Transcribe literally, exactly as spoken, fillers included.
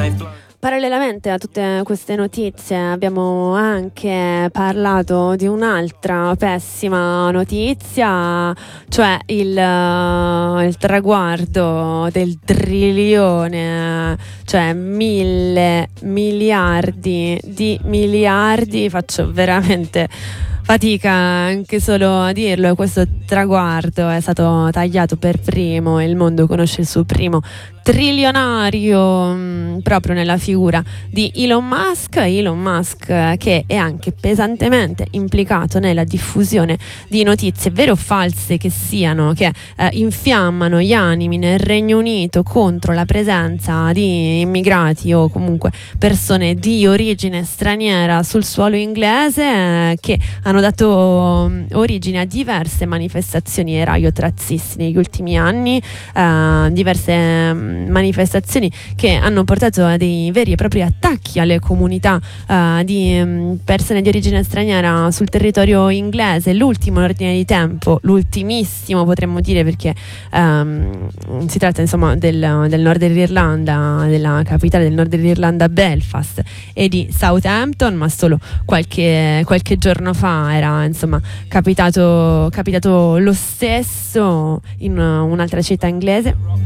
Parallelamente a tutte queste notizie abbiamo anche parlato di un'altra pessima notizia, cioè il, uh, il traguardo del trilione, cioè mille miliardi di miliardi. Faccio veramente fatica anche solo a dirlo, e questo traguardo è stato tagliato per primo. Il mondo conosce il suo primo trilionario mh, proprio nella figura di Elon Musk Elon Musk eh, che è anche pesantemente implicato nella diffusione di notizie vere o false che siano, che eh, infiammano gli animi nel Regno Unito contro la presenza di immigrati o comunque persone di origine straniera sul suolo inglese, eh, che hanno dato um, origine a diverse manifestazioni eraio-razzisti negli ultimi anni, eh, diverse um, manifestazioni che hanno portato a dei veri e propri attacchi alle comunità uh, di um, persone di origine straniera sul territorio inglese. L'ultimo in ordine di tempo, l'ultimissimo potremmo dire, perché um, si tratta insomma del, del nord dell'Irlanda, della capitale del nord dell'Irlanda, Belfast, e di Southampton, ma solo qualche, qualche giorno fa era insomma capitato, capitato lo stesso in un'altra città inglese.